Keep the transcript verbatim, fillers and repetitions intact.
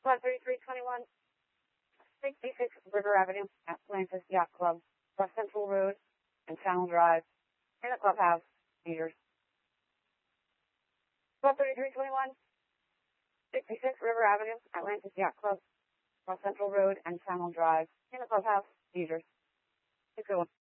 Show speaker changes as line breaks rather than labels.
Club thirty-three twenty-one, sixty-six River Avenue, Atlantis Yacht Club, West Central Road and Channel Drive, in the clubhouse, meters. Club thirty-three twenty-one, sixty-six River Avenue, Atlantis Yacht Club, West Central Road and Channel Drive, in the clubhouse, meters. Keep going.